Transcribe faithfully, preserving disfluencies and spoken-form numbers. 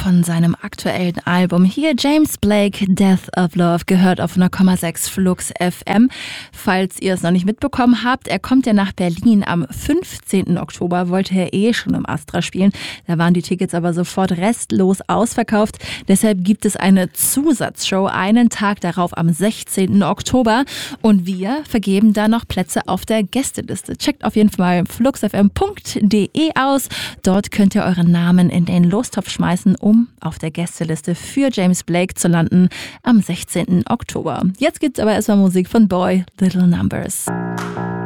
von seinem aktuellen Album. Hier James Blake, Death of Love, gehört auf null Komma sechs Flux F M. Falls ihr es noch nicht mitbekommen habt, er kommt ja nach Berlin am fünfzehnten Oktober, wollte er eh schon im Astra spielen. Da waren die Tickets aber sofort restlos ausverkauft. Deshalb gibt es eine Zusatzshow einen Tag darauf am sechzehnten Oktober. Und wir vergeben da noch Plätze auf der Gästeliste. Checkt auf jeden Fall fluxfm punkt de aus. Dort könnt ihr euren Namen in den Lostopf schmeißen, um auf der Gästeliste für James Blake zu landen am sechzehnten Oktober. Jetzt gibt's aber erstmal Musik von Boy Little Numbers.